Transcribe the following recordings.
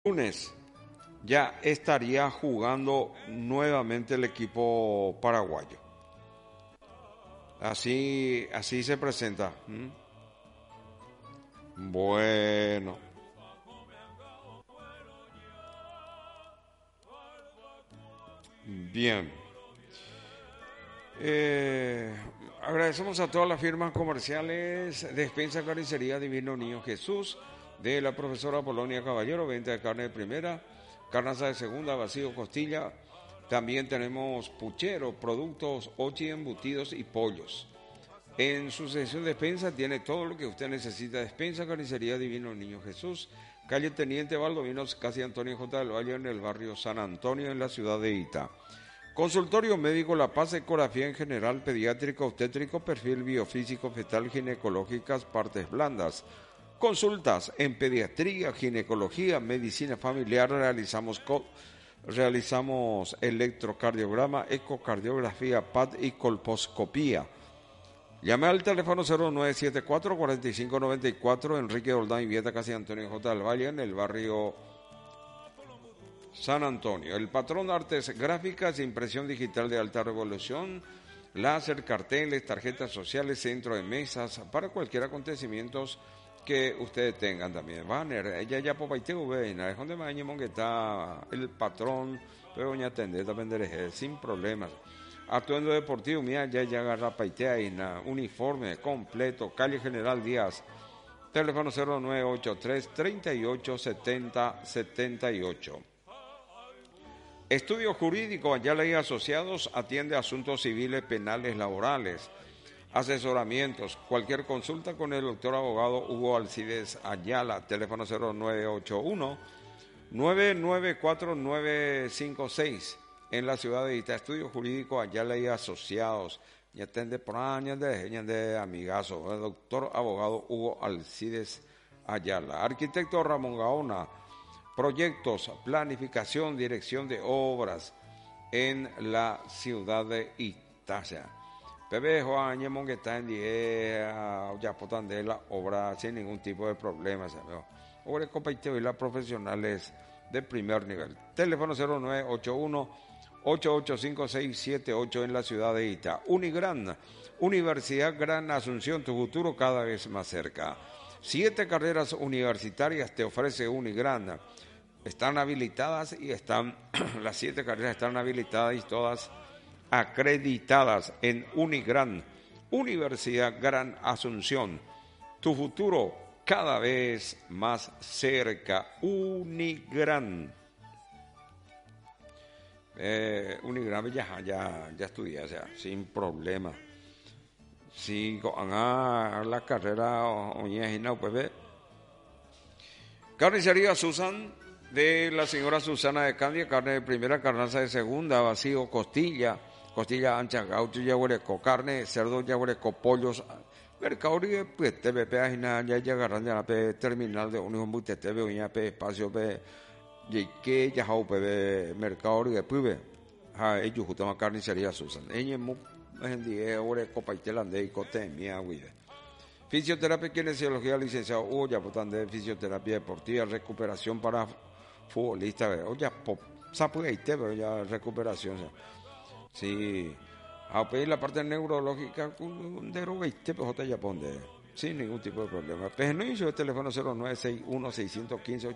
lunes ya estaría jugando nuevamente el equipo paraguayo. Así se presenta. Bueno, bien. Eh, Agradecemos a todas las firmas comerciales, Despensa Carnicería Divino Niño Jesús, de la profesora Polonia Caballero, venta de carne de primera, carnaza de segunda, vacío, costilla. También tenemos puchero, productos, ochi, embutidos y pollos. En su sección de despensa tiene todo lo que usted necesita. Despensa Carnicería Divino Niño Jesús, calle Teniente Valdovinos, casi Antonio J. del Valle, en el barrio San Antonio, en la ciudad de Ita. Consultorio médico La Paz, ecografía en general, pediátrico, obstétrico, perfil biofísico, fetal, ginecológicas, partes blandas. Consultas en pediatría, ginecología, medicina familiar, realizamos electrocardiograma, ecocardiografía, PAD y colposcopía. Llame al teléfono 0974-4594, Enrique Oldán y Vieta, casi Antonio J. del Valle, en el barrio San Antonio. El patrón de artes gráficas, impresión digital de alta revolución, láser, carteles, tarjetas sociales, centro de mesas, para cualquier acontecimiento que ustedes tengan también. Banner, ella ya por TV, es donde me que está el patrón, pero doña Tendeta vender sin problemas. Atuendo deportivo, mira, ya agarra paitea y uniforme completo, calle General Díaz, teléfono 0983 38 70 78. Estudio Jurídico Ayala y Asociados atiende asuntos civiles, penales, laborales, asesoramientos, cualquier consulta con el doctor abogado Hugo Alcides Ayala, teléfono 0981 994956, en la ciudad de Ita. Estudio Jurídico Ayala y Asociados, y atende por años de amigazo, el doctor abogado Hugo Alcides Ayala. Arquitecto Ramón Gaona, proyectos, planificación, dirección de obras en la ciudad de Italia. Pepe Juan Yemón que está en 10, ya potan de la obra sin ningún tipo de problemas. Obras competitivas y las profesionales de primer nivel. Teléfono 0981 885678 en la ciudad de Ita. Unigran, Universidad Gran Asunción, tu futuro cada vez más cerca. 7 carreras universitarias te ofrece Unigran. Están habilitadas y las 7 carreras están habilitadas y todas acreditadas en Unigran, Universidad Gran Asunción. Tu futuro cada vez más cerca. Unigran. Unigran ya estudié, o sea, sin problema. Si la carrera pues Carnicería Susan, de la señora Susana de Candia, carne de primera, carnaza de segunda, vacío, costilla ancha, gaucho, yaguareco, carne de cerdo, yaguareco, pollos, mercado y pues te ve ya agarran ya terminal de unión butete ve uña pe espacio pe que ya hau pe mercado y pues ellos justo carnicería Susan mu en día ore copaitelande y cote mía güey. Fisioterapia, kinesiología, licenciado Oya, botan de fisioterapia deportiva, recuperación para futbolistas, Oya, sapo y pero ya recuperación. Sí, a pedir la parte neurológica, de rogaite, pues ya pone, sin ningún tipo de problema. Pues no hizo el teléfono 0961 615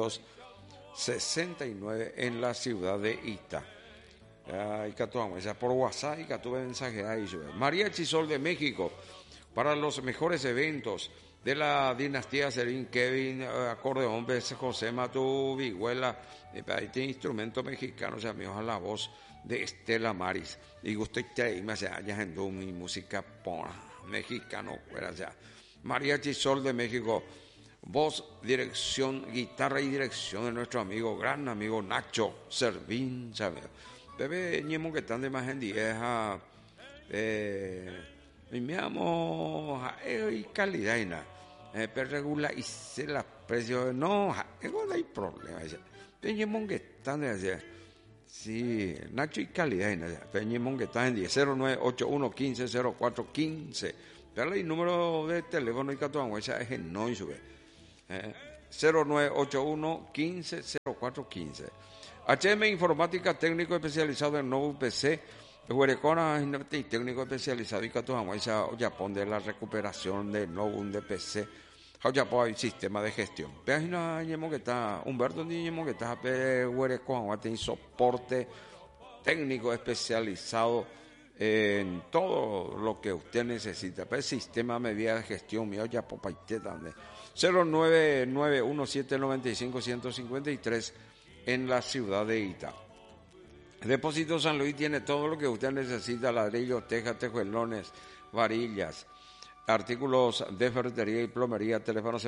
869 en la ciudad de Ita. Y que por WhatsApp y que tuve mensaje ahí. Mariachi Sol de México, para los mejores eventos de la dinastía Serín, Kevin, acordeón, José Matú, vihuela, este instrumento mexicano, o sea, me ojalá la voz de Estela Maris. Y usted me hace allá en mi música mexicano, o sea, Mariachi Sol de México, voz, dirección, guitarra y dirección de nuestro amigo, gran amigo Nacho Servín, ¿sabes? Bebé, ñemo que están de más en 10 mi amo y calidad y nada pero regula y se las precios no no hay problema peñemón que están de hacer sí Nacho y calidad y nada peñemón que están en 10 0981 15 04 15 pero el número de teléfono y catuanguesa es en no y sube 0981 15 0415. HM Informática, técnico especializado en nuevo PC. Huerecona, técnico especializado en Japón de la recuperación de nuevo de PC. Japón hay sistema de gestión. Página que está Humberto Niñemo que está Huerecona, tiene soporte técnico especializado en todo lo que usted necesita. Pues sistema medida de gestión, mi olla popaite también. 0991795153 en la ciudad de Ita. Depósito San Luis tiene todo lo que usted necesita: ladrillos, tejas, tejuelones, varillas, artículos de ferretería y plomería. Teléfono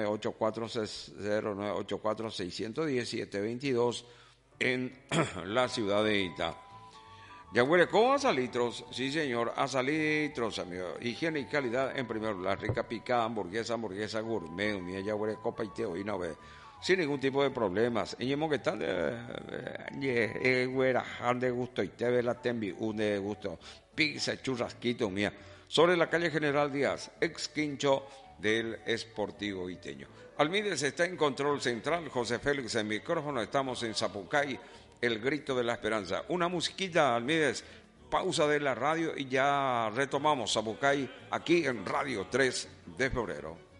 0984-617-22 en la ciudad de Ita. Yaguarecó asalitros, sí señor, asalitros, amigo. Higiene y calidad en primer lugar. Rica picada, hamburguesa gourmet, mi Yaguarecó paiteo y no ve. Sin ningún tipo de problemas. Y que están de gusto y te ve la tembi, un de gusto. Pizza, churrasquito, mía. Sobre la calle General Díaz, ex quincho del Esportivo Iteño. Almides está en control central, José Félix en micrófono. Estamos en Zapucay, el grito de la esperanza. Una musiquita, Almides, pausa de la radio y ya retomamos Zapucay aquí en Radio 3 de Febrero.